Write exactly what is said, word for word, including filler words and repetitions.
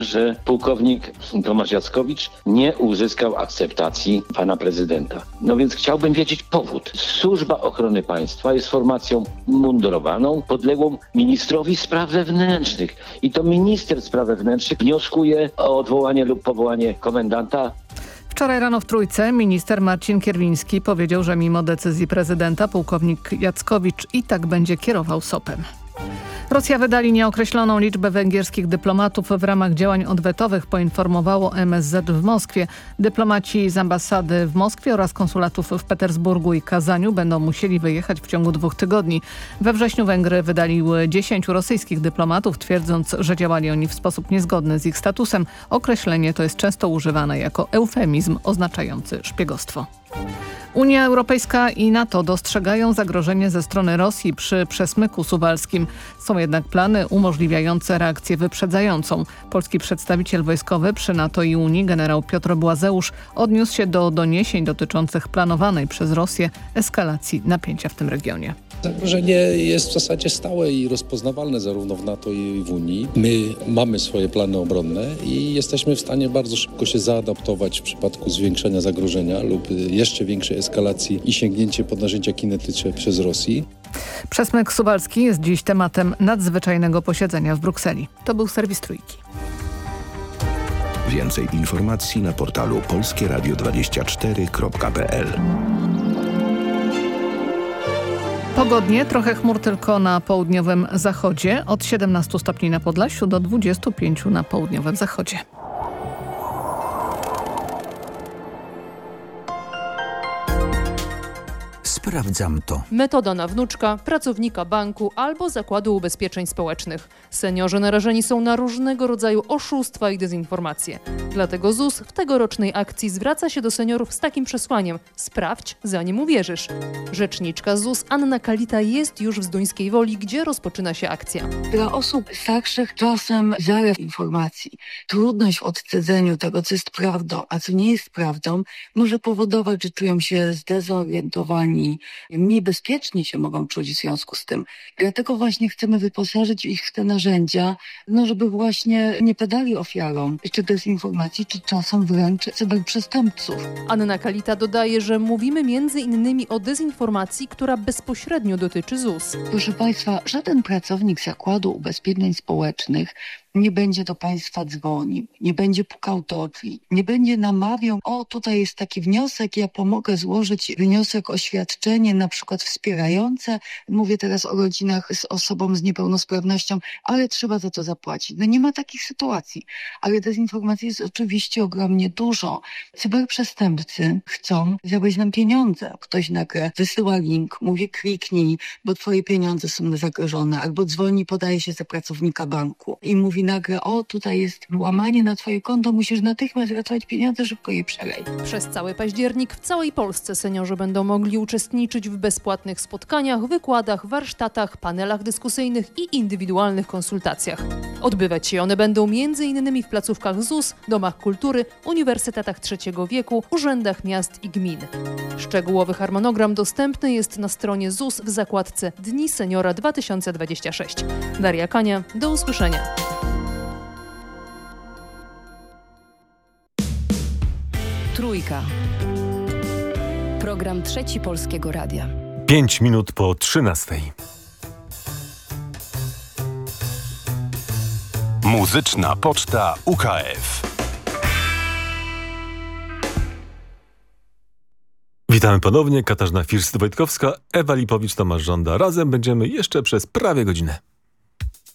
że pułkownik Tomasz Jackowicz nie uzyskał akceptacji pana prezydenta. No więc chciałbym wiedzieć powód. Służba Ochrony Państwa jest formacją mundurowaną, podległą ministrowi spraw wewnętrznych. I to minister spraw wewnętrznych wnioskuje o odwołanie lub powołanie komendanta. Wczoraj rano w Trójce minister Marcin Kierwiński powiedział, że mimo decyzji prezydenta pułkownik Jackowicz i tak będzie kierował sopem. Rosja wydali nieokreśloną liczbę węgierskich dyplomatów w ramach działań odwetowych, poinformowało M S Z w Moskwie. Dyplomaci z ambasady w Moskwie oraz konsulatów w Petersburgu i Kazaniu będą musieli wyjechać w ciągu dwóch tygodni. We wrześniu Węgry wydaliły dziesięciu rosyjskich dyplomatów, twierdząc, że działali oni w sposób niezgodny z ich statusem. Określenie to jest często używane jako eufemizm oznaczający szpiegostwo. Unia Europejska i NATO dostrzegają zagrożenie ze strony Rosji przy przesmyku suwalskim. Są jednak plany umożliwiające reakcję wyprzedzającą. Polski przedstawiciel wojskowy przy NATO i Unii, generał Piotr Błazeusz, odniósł się do doniesień dotyczących planowanej przez Rosję eskalacji napięcia w tym regionie. Zagrożenie jest w zasadzie stałe i rozpoznawalne zarówno w NATO i w Unii. My mamy swoje plany obronne i jesteśmy w stanie bardzo szybko się zaadaptować w przypadku zwiększenia zagrożenia lub jeszcze większej eskalacji i sięgnięcie pod narzędzia kinetyczne przez Rosję. Przesmyk suwalski jest dziś tematem nadzwyczajnego posiedzenia w Brukseli. To był serwis Trójki. Więcej informacji na portalu polskie radio dwadzieścia cztery kropka p l. Pogodnie, trochę chmur tylko na południowym zachodzie, od siedemnastu stopni na Podlasiu do dwudziestu pięciu na południowym zachodzie. Sprawdzam to. Metoda na wnuczka, pracownika banku albo zakładu ubezpieczeń społecznych. Seniorzy narażeni są na różnego rodzaju oszustwa i dezinformacje. Dlatego Z U S w tegorocznej akcji zwraca się do seniorów z takim przesłaniem: sprawdź, zanim uwierzysz. Rzeczniczka Z U S Anna Kalita jest już w Zduńskiej Woli, gdzie rozpoczyna się akcja. Dla osób starszych czasem zalew informacji, trudność w odczydzeniu tego, co jest prawdą, a co nie jest prawdą, może powodować, że czują się zdezorientowani, mniej bezpiecznie się mogą czuć w związku z tym. Dlatego właśnie chcemy wyposażyć ich w te narzędzia, no żeby właśnie nie padali ofiarą czy dezinformacji, czy czasem wręcz cyberprzestępców. Anna Kalita dodaje, że mówimy między innymi o dezinformacji, która bezpośrednio dotyczy Z U S. Proszę Państwa, żaden pracownik Zakładu Ubezpieczeń Społecznych nie będzie do Państwa dzwonił, nie będzie pukał do drzwi, nie będzie namawiał: o, tutaj jest taki wniosek, ja pomogę złożyć wniosek o świadczenie na przykład wspierające, mówię teraz o rodzinach z osobą z niepełnosprawnością, ale trzeba za to zapłacić. No nie ma takich sytuacji, ale dezinformacji jest oczywiście ogromnie dużo. Cyberprzestępcy chcą zabrać nam pieniądze. Ktoś nagle wysyła link, mówi: kliknij, bo twoje pieniądze są zagrożone, albo dzwoni, podaje się za pracownika banku i mówi nagle: o, tutaj jest włamanie na twoje konto, musisz natychmiast wracać pieniądze, szybko je przelej. Przez cały październik w całej Polsce seniorzy będą mogli uczestniczyć w bezpłatnych spotkaniach, wykładach, warsztatach, panelach dyskusyjnych i indywidualnych konsultacjach. Odbywać się one będą między innymi w placówkach Z U S, domach kultury, uniwersytetach trzeciego wieku, urzędach miast i gmin. Szczegółowy harmonogram dostępny jest na stronie Z U S w zakładce Dni Seniora dwa tysiące dwadzieścia sześć. Daria Kania, do usłyszenia. Trójka. Program Trzeci Polskiego Radia. Pięć minut po trzynastej. Muzyczna Poczta U K F. Witamy ponownie. Katarzyna First-Wojtkowska, Ewa Lipowicz, Tomasz Żąda. Razem będziemy jeszcze przez prawie godzinę.